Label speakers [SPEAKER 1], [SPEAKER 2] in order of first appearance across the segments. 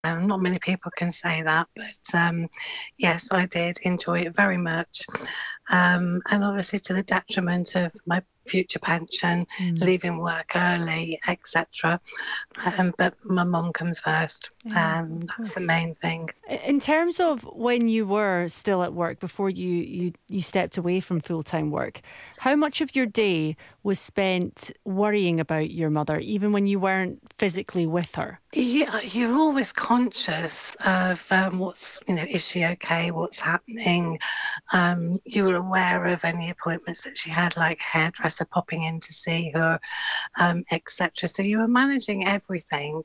[SPEAKER 1] Not many people can say that, but yes, I did enjoy it very much. And obviously to the detriment of my future pension, leaving work early, etc. But my mum comes first.
[SPEAKER 2] Yeah, of
[SPEAKER 1] That's the
[SPEAKER 2] course.
[SPEAKER 1] main thing.
[SPEAKER 2] In terms of when you were still at work before you stepped away from full-time work, how much of your day was spent worrying about your mother, even when you weren't physically with her?
[SPEAKER 1] Yeah, you're always conscious of is she okay? What's happening? You were aware of any appointments that she had, like hairdresser popping in to see her, etc. So you were managing everything.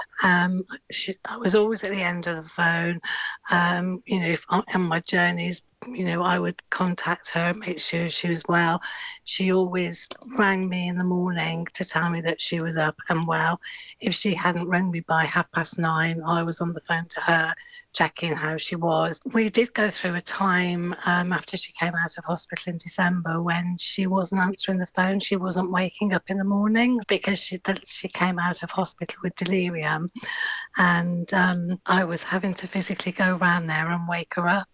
[SPEAKER 1] I was always at the end of the phone. If on my journeys, I would contact her, make sure she was well. She always rang me in the morning to tell me that she was up and well. If she hadn't rung me by 9:30, I was on the phone to her, checking how she was. We did go through a time after she came out of hospital in December when she wasn't answering the phone. She wasn't waking up in the morning because she came out of hospital with delirium, and I was having to physically go around there and wake her up,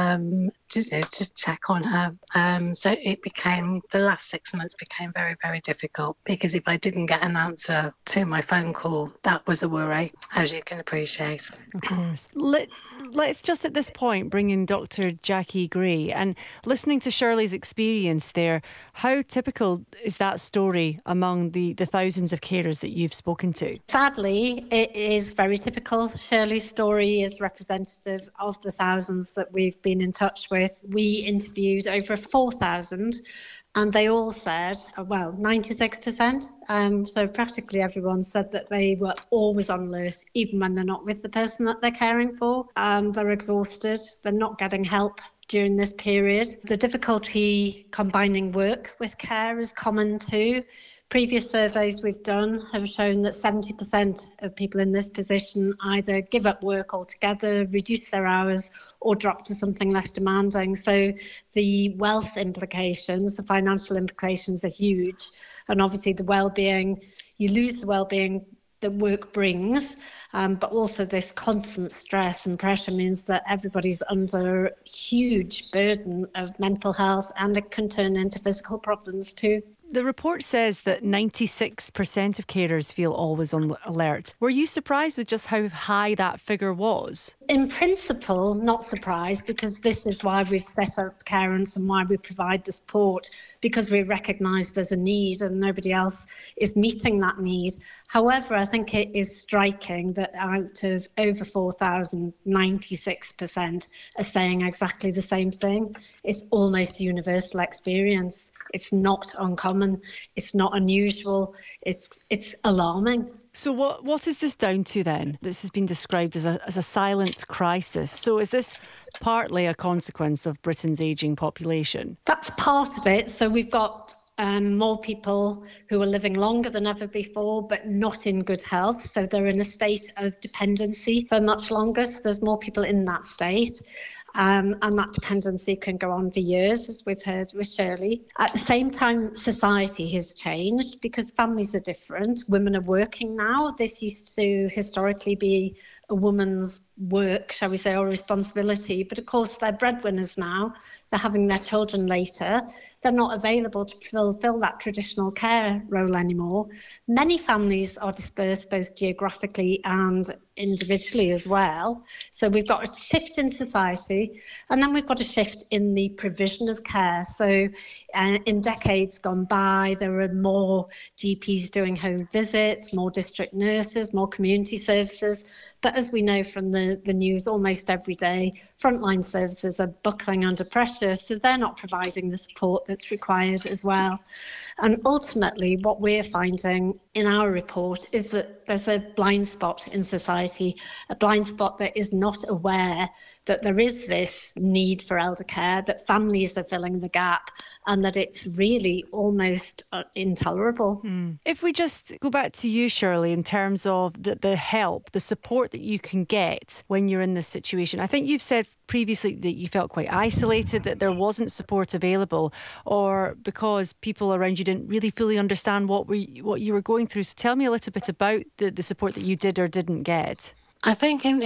[SPEAKER 1] just check on her. So the last 6 months became very, very difficult, because if I didn't get an answer to my phone call, that was a worry, as you can appreciate.
[SPEAKER 2] Of course. Let's just at this point bring in Dr. Jackie Gray, and listening to Shirley's experience there, how typical is that story among the thousands of carers that you've spoken to?
[SPEAKER 3] Sadly, it is very typical. Shirley's story is representative of the thousands that we've been in touch with. We interviewed over 4,000, and they all said, 96%, so practically everyone said that they were always on alert, even when they're not with the person that they're caring for. They're exhausted, they're not getting help during this period. The difficulty combining work with care is common too. Previous surveys we've done have shown that 70% of people in this position either give up work altogether, reduce their hours, or drop to something less demanding. So the wealth implications, the financial implications are huge. And obviously the well-being, you lose the well-being that work brings, but also this constant stress and pressure means that everybody's under a huge burden of mental health, and it can turn into physical problems too.
[SPEAKER 2] The report says that 96% of carers feel always on alert. Were you surprised with just how high that figure was?
[SPEAKER 3] In principle, not surprised, because this is why we've set up Carers and why we provide the support, because we recognise there's a need and nobody else is meeting that need. However, I think it is striking that out of over 4,000, 96% are saying exactly the same thing. It's almost a universal experience. It's not uncommon. It's not unusual. It's alarming.
[SPEAKER 2] So what is this down to then? This has been described as a silent crisis. So is this partly a consequence of Britain's ageing population?
[SPEAKER 3] That's part of it. So we've got more people who are living longer than ever before, but not in good health. So they're in a state of dependency for much longer. So there's more people in that state. And that dependency can go on for years, as we've heard with Shirley. At the same time, society has changed because families are different. Women are working now. This used to historically be a woman's work, shall we say, or responsibility. But of course, they're breadwinners now. They're having their children later. They're not available to fulfil that traditional care role anymore. Many families are dispersed both geographically and individually as well. So we've got a shift in society, and then we've got a shift in the provision of care. So in decades gone by, there were more GPs doing home visits, more district nurses, more community services. But as we know from the news almost every day, frontline services are buckling under pressure, so they're not providing the support that's required as well. And ultimately, what we're finding in our report is that there's a blind spot in society, a blind spot that is not aware that there is this need for elder care, that families are filling the gap, and that it's really almost intolerable.
[SPEAKER 2] If we just go back to you, Shirley, in terms of the help, the support that you can get when you're in this situation. I think you've said previously that you felt quite isolated, that there wasn't support available, or because people around you didn't really fully understand what you were going through. So tell me a little bit about the support that you did or didn't get.
[SPEAKER 1] I think in